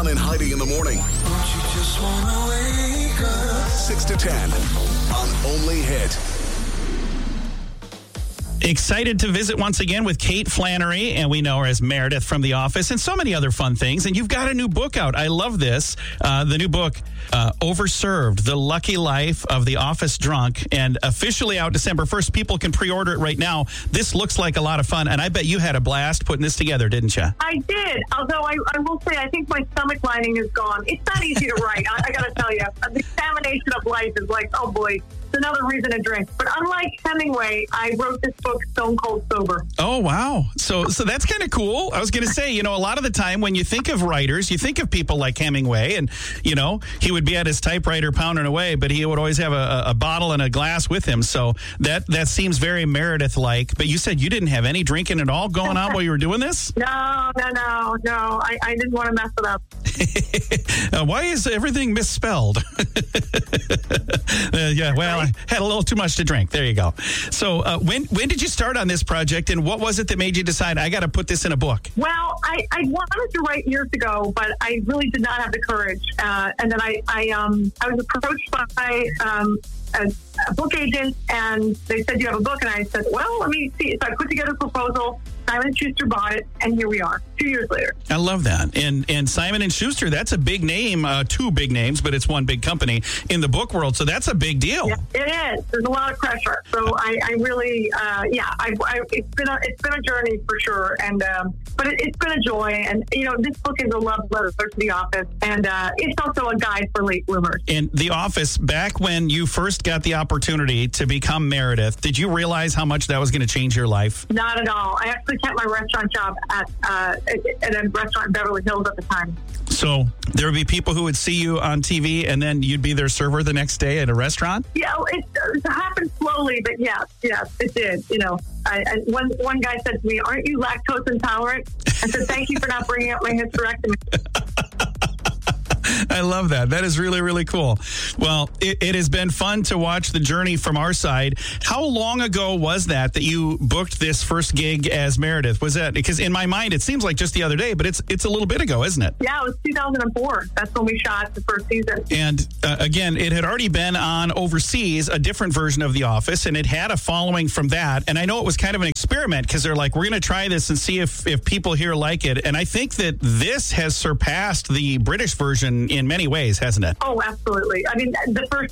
And Heidi in the morning. Don't you just wanna wake up? 6 to 10 on Only Hit. Excited to visit once again with Kate Flannery, and we know her as Meredith from The Office, and so many other fun things. And you've got a new book out. I love this. The new book, Overserved, The Lucky Life of the Office Drunk, and officially out December 1st. People can pre-order it right now. This looks like a lot of fun, and I bet you had a blast putting this together, didn't you? I did, although I will say I think my stomach lining is gone. It's not easy to write, I got to tell you. The examination of life is like, oh boy, it's another reason to drink. But unlike Hemingway, I wrote this book stone cold sober. Oh, wow. So that's kind of cool. I was going to say, a lot of the time when you think of writers, you think of people like Hemingway, and, he would be at his typewriter pounding away, but he would always have a bottle and a glass with him. So that seems very Meredith-like. But you said you didn't have any drinking at all going on while you were doing this? No. I didn't want to mess it up. Why is everything misspelled? Yeah, well, I had a little too much to drink. There you go. So when did you start on this project, and what was it that made you decide, I got to put this in a book? Well, I wanted to write years ago, but I really did not have the courage. And then I was approached by a book agent, and they said, you have a book? And I said, well, let me see. So I put together a proposal. Simon & Schuster bought it, and here we are, 2 years later. I love that. And Simon & Schuster, that's a big name, two big names, but it's one big company in the book world, so that's a big deal. Yeah, it is. There's a lot of pressure. So I really, it's been a journey for sure, and but it's been a joy. And, this book is a love letter to The Office, and it's also a guide for late bloomers. And The Office, back when you first got the opportunity to become Meredith, did you realize how much that was going to change your life? Not at all. I actually kept my restaurant job at a restaurant in Beverly Hills at the time. So there would be people who would see you on TV, and then you'd be their server the next day at a restaurant? Yeah, it happened slowly, but yes, it did. One guy said to me, aren't you lactose intolerant? I said, thank you for not bringing up my hysterectomy. I love that. That is really, really cool. Well, it has been fun to watch the journey from our side. How long ago was that you booked this first gig as Meredith? Was that, because in my mind, it seems like just the other day, but it's a little bit ago, isn't it? Yeah, it was 2004. That's when we shot the first season. And again, it had already been on overseas, a different version of The Office, and it had a following from that. And I know it was kind of an experiment, because they're like, we're going to try this and see if people here like it. And I think that this has surpassed the British version in many ways, hasn't it? Oh, absolutely. I mean,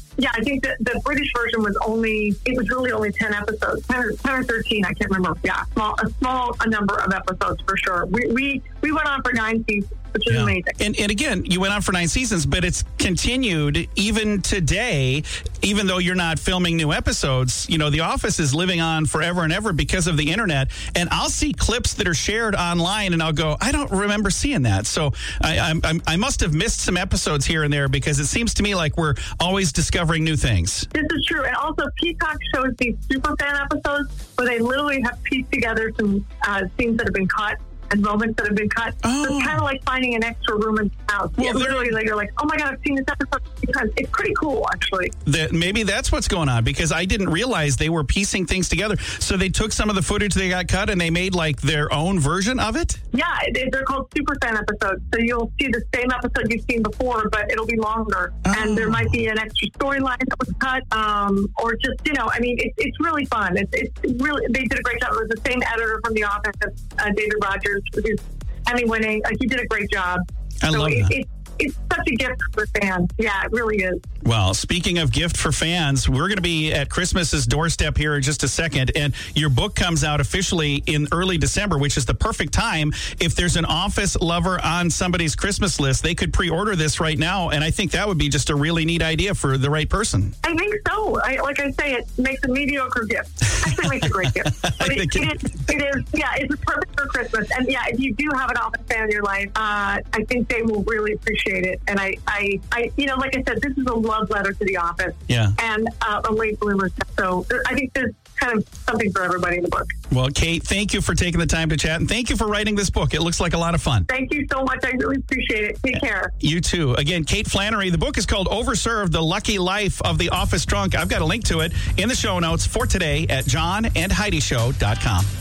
I think that the British version was really only 10 episodes, 10 or 13, I can't remember. Yeah, a small number of episodes for sure. We went on for 9 seasons, which is amazing. And again, you went on for 9 seasons, but it's continued even today, even though you're not filming new episodes. The Office is living on forever and ever because of the internet. And I'll see clips that are shared online, and I'll go, I don't remember seeing that. So I must have missed some episodes here and there, because it seems to me like we're always discovering new things. This is true. And also, Peacock shows these super fan episodes where they literally have pieced together some scenes that have been cut and moments that have been cut. Oh. So it's kind of like finding an extra room in the house. Well, literally, you're like, oh my God, I've seen this episode 3 times. It's pretty cool, actually. Maybe that's what's going on, because I didn't realize they were piecing things together. So they took some of the footage they got cut and they made like their own version of it? Yeah, they're called super fan episodes. So you'll see the same episode you've seen before, but it'll be longer. Oh. And there might be an extra storyline that was cut, or just, it's really fun. It's really, they did a great job. It was the same editor from The Office, David Rogers, who's Emmy-winning. He did a great job. I love that. It's such a gift for fans. Yeah, it really is. Well, speaking of gift for fans, we're going to be at Christmas's doorstep here in just a second, and your book comes out officially in early December, which is the perfect time. If there's an Office lover on somebody's Christmas list, they could pre-order this right now, and I think that would be just a really neat idea for the right person. I think so. Like I say, it makes a mediocre gift. Actually, it makes a great gift. But it is, it's perfect for Christmas. And yeah, if you do have an Office fan in your life, I think they will really appreciate it. And I like I said, this is a love letter to The Office. Yeah. And a late bloomer. So I think there's kind of something for everybody in the book. Well, Kate, thank you for taking the time to chat, and thank you for writing this book. It looks like a lot of fun. Thank you so much. I really appreciate it. Take care. You too. Again, Kate Flannery. The book is called Overserved, The Lucky Life of the Office Drunk. I've got a link to it in the show notes for today at johnandheidishow.com.